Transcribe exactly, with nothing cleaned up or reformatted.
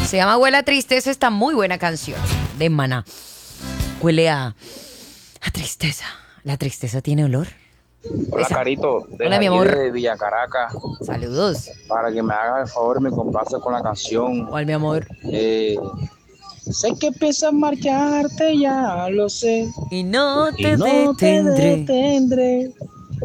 Se llama Huele a Tristeza, esta muy buena canción de Maná. Huele a, a tristeza. ¿La tristeza tiene olor? Hola, Esa. Carito, desde Hola, mi aquí amor. de Villa Caracas, Saludos. para que me haga el favor y me complace con la canción. ¿Cuál, mi amor? Eh, sé que piensas marcharte, ya lo sé, Y no y te no te detendré. detendré